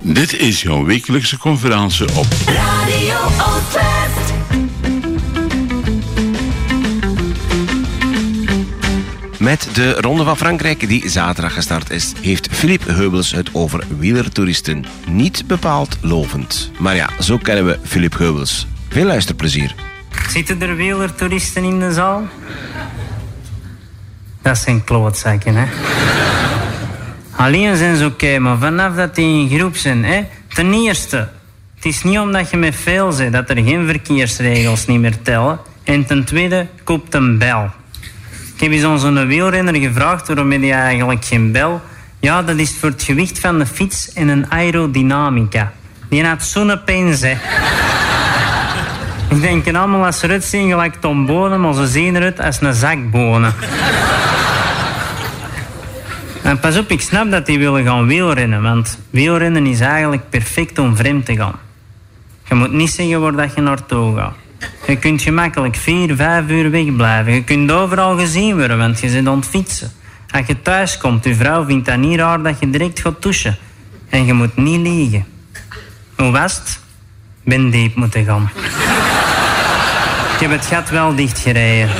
Dit is jouw wekelijkse conferentie op Radio Oostwest. Met de Ronde van Frankrijk die zaterdag gestart is, heeft Philippe Heubels het over wielertoeristen. Niet bepaald lovend. Maar ja, zo kennen we Philippe Heubels. Veel luisterplezier. Zitten er wielertoeristen in de zaal? Dat zijn klootzakken, hè. Alleen zijn ze oké, maar vanaf dat die in groep zijn, hè. Ten eerste, het is niet omdat je met veel zit dat er geen verkeersregels niet meer tellen. En ten tweede, koopt een bel. Ik heb eens aan zo'n wielrenner gevraagd waarom hij eigenlijk geen bel. Ja, dat is voor het gewicht van de fiets en een aerodynamica. Die had zo'n pens, hè. Ik denk allemaal als ze eruit zien gelijk Tom Bonen, maar ze zien eruit als een zak bonen. En pas op, ik snap dat die willen gaan wielrennen, want wielrennen is eigenlijk perfect om vreemd te gaan. Je moet niet zeggen waar dat je naartoe gaat. Je kunt gemakkelijk 4, 5 uur wegblijven. Je kunt overal gezien worden, want je zit aan het fietsen. Als je thuis komt, je vrouw vindt dat niet raar dat je direct gaat douchen. En je moet niet liegen. Hoe was het? Ben diep moeten gaan. Ik heb het gat wel dichtgereden.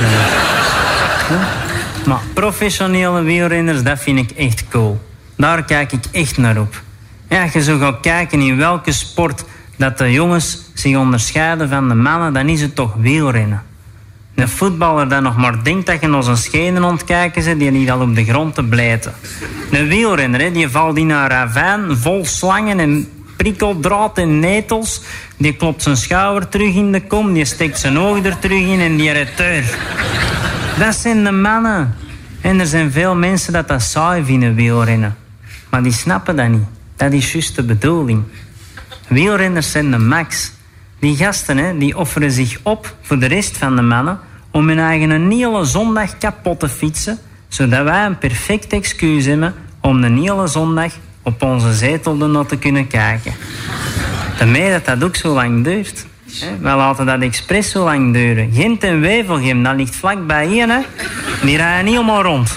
Maar professionele wielrenners, dat vind ik echt cool. Daar kijk ik echt naar op. Ja, als je zo gaat kijken in welke sport dat de jongens zich onderscheiden van de mannen, dan is het toch wielrennen. Een voetballer dat nog maar denkt dat je naar zijn schenen ontkijken zit, die niet al op de grond te blijten. Een wielrenner, hè, die valt in een ravijn vol slangen en prikkeldraad en netels. Die klopt zijn schouder terug in de kom, die steekt zijn oog er terug in en die redt deur. Dat zijn de mannen. En er zijn veel mensen dat saai vinden, wielrennen. Maar die snappen dat niet. Dat is juist de bedoeling. Wielrenners zijn de max. Die gasten, hè, die offeren zich op voor de rest van de mannen om hun eigen een hele zondag kapot te fietsen, zodat wij een perfect excuus hebben om een hele zondag op onze zetel ernaar te kunnen kijken. Daarmee dat dat ook zo lang duurt. Wij laten dat expres zo lang duren. Gent en Wevelgem, dat ligt vlakbij hier, hè. Die rijden niet helemaal rond.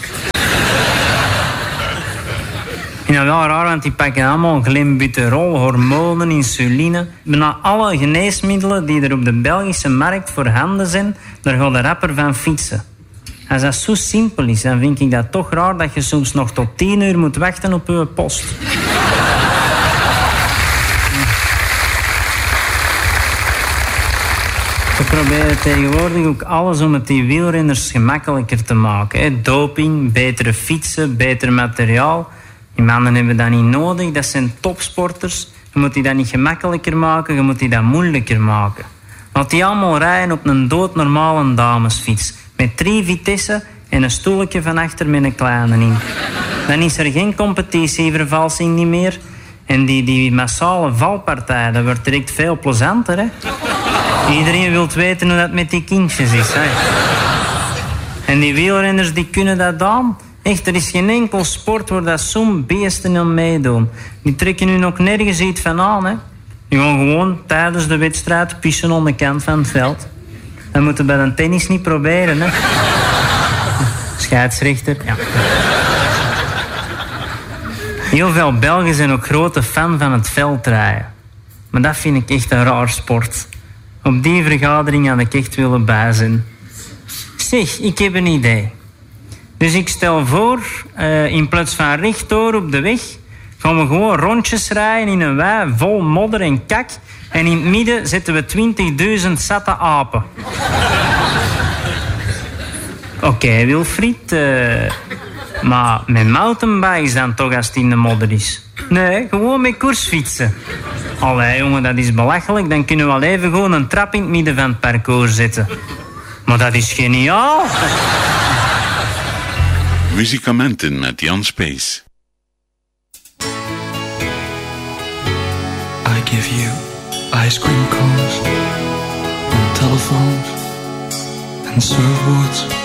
En dat is wel raar, want die pakken allemaal glimbuterol, hormonen, insuline. Bijna alle geneesmiddelen die er op de Belgische markt voorhanden zijn, daar gaat de rapper van fietsen. Als dat zo simpel is, dan vind ik dat toch raar dat je soms nog tot 10 uur moet wachten op je post. We proberen tegenwoordig ook alles om het die wielrenners gemakkelijker te maken. Hè. Doping, betere fietsen, beter materiaal. Die mannen hebben dat niet nodig, dat zijn topsporters. Je moet die dat niet gemakkelijker maken, je moet die dat moeilijker maken. Laat die allemaal rijden op een doodnormale damesfiets. Met 3 vitessen en een stoeltje van achter met een kleine in. Dan is er geen competitievervalsing niet meer. En die massale valpartij, dat wordt direct veel plezanter, hè. Iedereen wil weten hoe dat met die kindjes is, hè. En die wielrenners, die kunnen dat aan. Echt, er is geen enkel sport waar dat zo'n beesten aan meedoen. Die trekken nu nog nergens iets van aan, hè. Die gaan gewoon tijdens de wedstrijd pissen aan de kant van het veld. Dat moeten we bij een tennis niet proberen, hè. Scheidsrechter, ja. Heel veel Belgen zijn ook grote fan van het veldrijden. Maar dat vind ik echt een raar sport. Op die vergadering had ik echt willen bij zijn. Zeg, ik heb een idee. Dus ik stel voor, in plaats van rechtdoor op de weg, gaan we gewoon rondjes rijden in een wei vol modder en kak. En in het midden zetten we 20.000 zatte apen. Oké, Wilfried. Maar met mountainbikes dan toch als het in de modder is? Nee, gewoon met koersfietsen. Allee, jongen, dat is belachelijk. Dan kunnen we al even gewoon een trap in het midden van het parcours zetten. Maar dat is geniaal. Muzikamenten met Jan Space. I give you ice cream cones and telephones and surfboards